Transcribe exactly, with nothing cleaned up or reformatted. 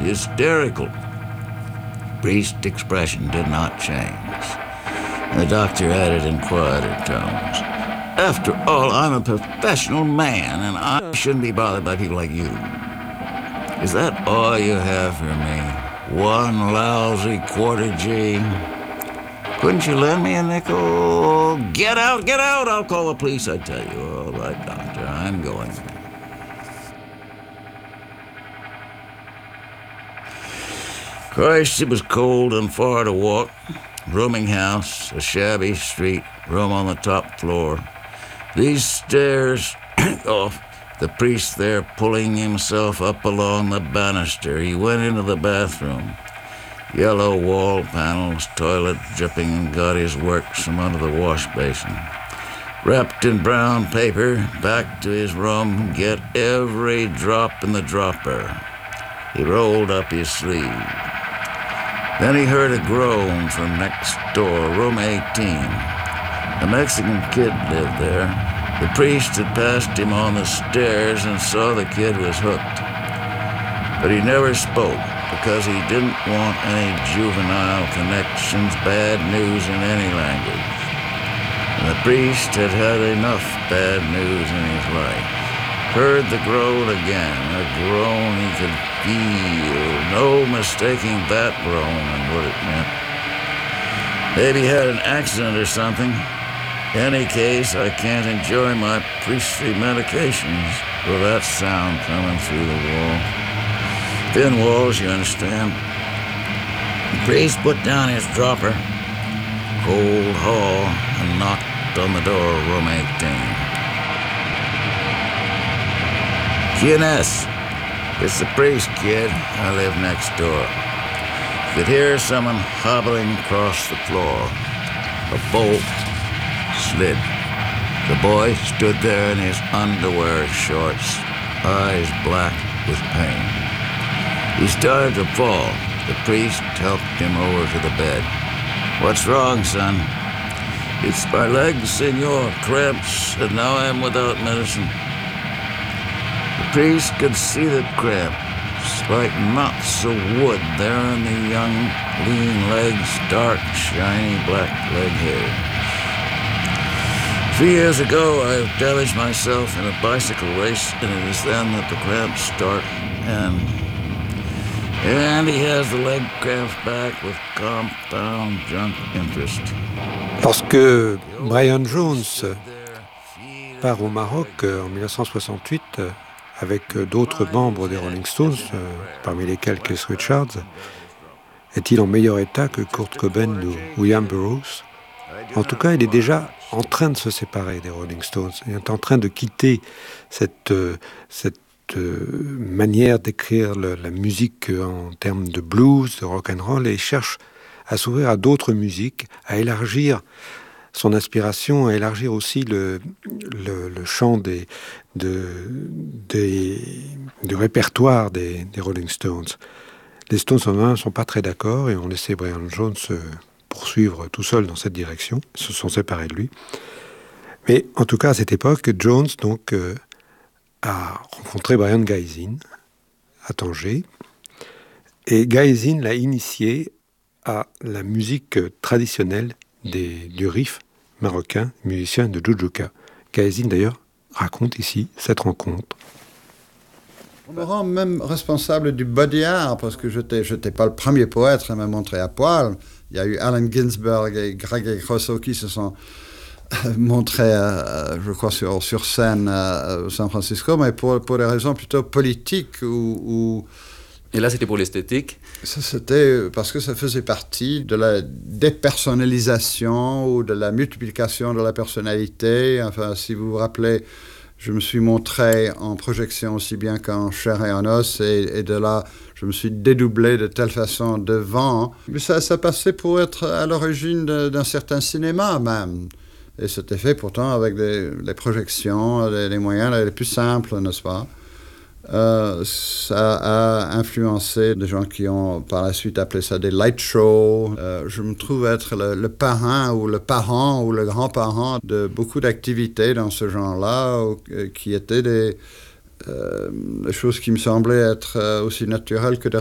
hysterical. Priest's expression did not change. The doctor added in quieter tones, "After all, I'm a professional man, and I shouldn't be bothered by people like you. Is that all you have for me? One lousy quarter G? Couldn't you lend me a nickel? Get out, get out! I'll call the police, I tell you. All right, doctor, I'm going." Christ, it was cold and far to walk. Rooming house, a shabby street, room on the top floor. These stairs off, the priest there pulling himself up along the banister. He went into the bathroom. Yellow wall panels, toilet dripping, and got his works from under the wash basin. Wrapped in brown paper, back to his room, get every drop in the dropper. He rolled up his sleeve. Then he heard a groan from next door, room eighteen. A Mexican kid lived there. The priest had passed him on the stairs and saw the kid was hooked. But he never spoke because he didn't want any juvenile connections, bad news in any language. And the priest had had enough bad news in his life. Heard the groan again, a groan he could feel, no mistaking that groan and what it meant. Maybe he had an accident or something. Any case, I can't enjoy my priestly medications with that sound coming through the wall. Thin walls, you understand. The priest put down his dropper, cold hall, and knocked on the door of room eighteen. G N S, it's the priest, kid. I live next door. You could hear someone hobbling across the floor. A bolt slid. The boy stood there in his underwear shorts, eyes black with pain. He started to fall. The priest helped him over to the bed. "What's wrong, son?" "It's my legs, senor, cramps, and now I'm without medicine." The priest could see the cramps, like knots of wood there in the young, lean legs, dark, shiny black leg hair. Three years ago, I damaged myself in a bicycle race, and it is then that the cramps start. And, and he has the leg cramps back with compound junk interest. Lorsque Brian Jones part au Maroc en dix-neuf cent soixante-huit, avec d'autres membres des Rolling Stones, euh, parmi lesquels Keith Richards, est-il en meilleur état que Kurt Cobain ou Ian Burroughs? En tout cas, il est déjà en train de se séparer des Rolling Stones. Il est en train de quitter cette, euh, cette euh, manière d'écrire le, la musique en termes de blues, de rock and roll, et il cherche à s'ouvrir à d'autres musiques, à élargir son inspiration, à élargir aussi le, le, le champ des, de, des, du répertoire des, des Rolling Stones. Les Stones en ne sont pas très d'accord et ont laissé Brian Jones poursuivre tout seul dans cette direction. Ils se sont séparés de lui. Mais en tout cas, à cette époque, Jones donc, euh, a rencontré Brian Gysin à Tanger. Et Gysin l'a initié à la musique traditionnelle Des, du riff marocain, musicien de Jujuka. Gysin, d'ailleurs, raconte ici cette rencontre. On me rend même responsable du body art, parce que je n'étais pas le premier poète à me montrer à poil. Il y a eu Allen Ginsberg et Greg Rousseau qui se sont montrés, euh, je crois, sur, sur scène à San Francisco, mais pour, pour des raisons plutôt politiques ou... ou Et là, c'était pour l'esthétique? Ça, c'était parce que ça faisait partie de la dépersonnalisation ou de la multiplication de la personnalité. Enfin, si vous vous rappelez, je me suis montré en projection aussi bien qu'en chair et en os, et, et de là, je me suis dédoublé de telle façon devant. Mais ça, ça passait pour être à l'origine de, d'un certain cinéma même. Et c'était fait pourtant avec des, les projections, les, les moyens les plus simples, n'est-ce pas? Euh, ça a influencé des gens qui ont par la suite appelé ça des light shows. Euh, je me trouve être le, le parrain ou le parent ou le grand-parent de beaucoup d'activités dans ce genre-là, euh, qui étaient des, euh, des choses qui me semblaient être euh, aussi naturelles que des